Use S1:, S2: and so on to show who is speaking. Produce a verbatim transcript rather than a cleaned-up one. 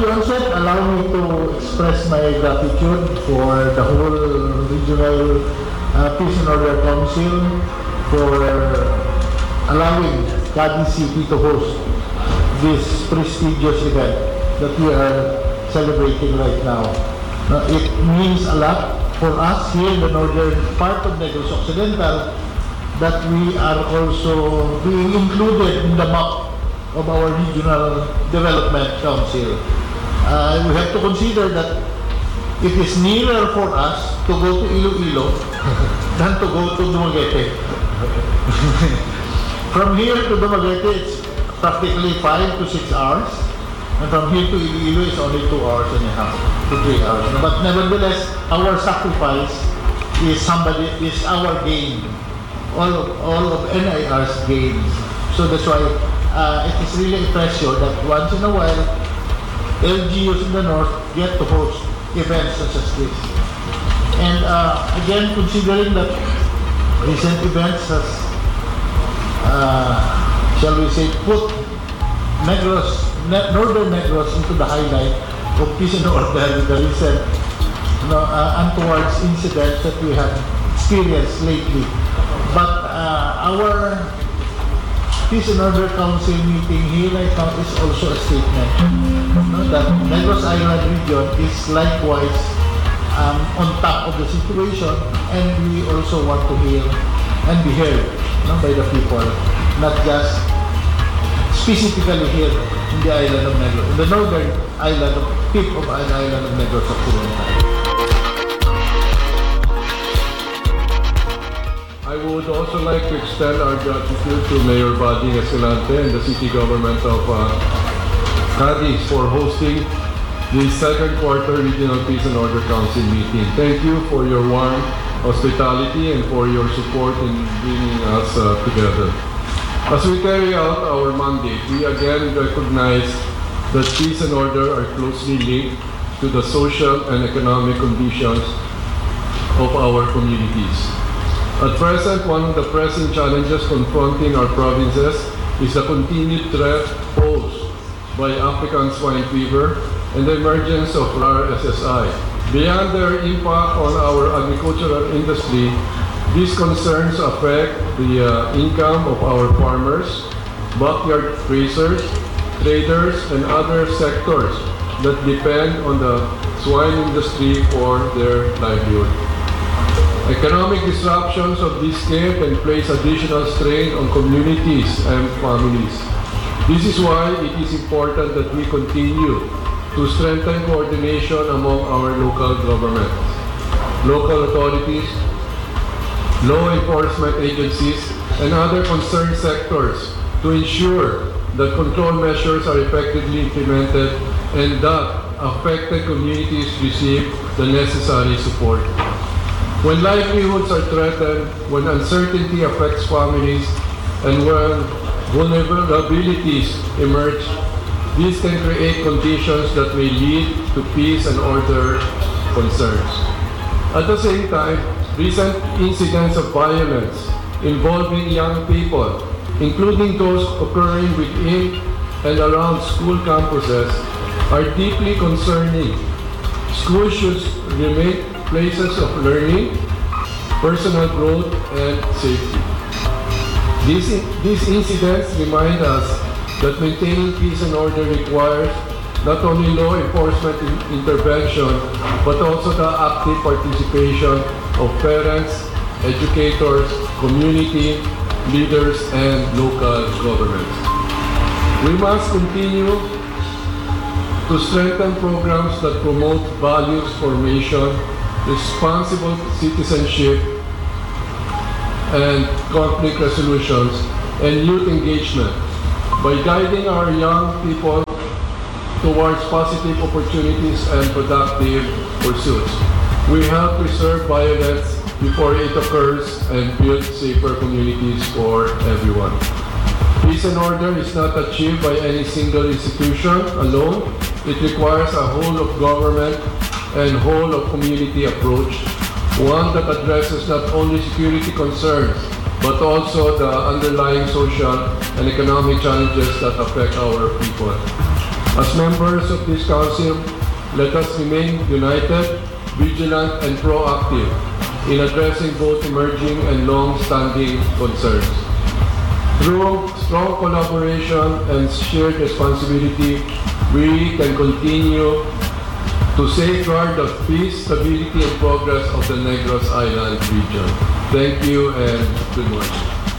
S1: the onset, allow me to express my gratitude for the whole Regional uh, Peace and Order Council for allowing Cadiz City to host this prestigious event that we are celebrating right now. Uh, it means a lot for us here in the northern part of Negros Occidental that we are also being included in the map of our Regional Development Council. Uh, we have to consider that it is nearer for us to go to Iloilo than to go to Dumaguete. From here to Dumaguete, it's practically five to six hours. And from here to Iloilo is only two hours and a half to three hours. But nevertheless, our sacrifice is somebody is our gain. All of, all of N I R's gains. So that's why uh, it is really a pressure that once in a while, L G Us in the north get to host events such as this. And uh, again, considering that recent events has, uh, shall we say, put Negros, ne Northern Negros into the highlight of peace and order with the recent you know, uh, untoward incidents that we have experienced lately. But uh, our Peace and Order Council meeting here right now is also a statement you know, that Negros Island region is likewise um, on top of the situation, and we also want to hear and be heard you know, by the people, not just specifically here in the island of Negros, in the northern island of tip of an island of Negros Occidental.
S2: I would also like to extend our gratitude to Mayor Bading Escalante and the City Government of uh, Cadiz for hosting the second quarter Regional Peace and Order Council meeting. Thank you for your warm hospitality and for your support in bringing us uh, together. As we carry out our mandate, we again recognize that peace and order are closely linked to the social and economic conditions of our communities. At present, one of the pressing challenges confronting our provinces is the continued threat posed by African swine fever and the emergence of R S S I. Beyond their impact on our agricultural industry, these concerns affect the uh, income of our farmers, backyard grazers, traders, and other sectors that depend on the swine industry for their livelihood. Economic disruptions of this scale can place additional strain on communities and families. This is why it is important that we continue to strengthen coordination among our local governments, local authorities, law enforcement agencies, and other concerned sectors to ensure that control measures are effectively implemented and that affected communities receive the necessary support. When livelihoods are threatened, when uncertainty affects families, and when vulnerabilities emerge, these can create conditions that may lead to peace and order concerns. At the same time, recent incidents of violence involving young people, including those occurring within and around school campuses, are deeply concerning. Schools should remain places of learning, personal growth, and safety. These, these incidents remind us that maintaining peace and order requires not only law enforcement in intervention, but also the active participation of parents, educators, community leaders, and local governments. We must continue to strengthen programs that promote values formation, responsible citizenship, and conflict resolutions, and youth engagement. By guiding our young people towards positive opportunities and productive pursuits, we help preserve violence before it occurs and build safer communities for everyone. Peace and order is not achieved by any single institution alone. It requires a whole of government and whole of community approach, one that addresses not only security concerns, but also the underlying social and economic challenges that affect our people. As members of this Council, let us remain united, vigilant, and proactive in addressing both emerging and long-standing concerns. Through strong collaboration and shared responsibility, we can continue to safeguard the peace, stability, and progress of the Negros Island region. Thank you and good morning.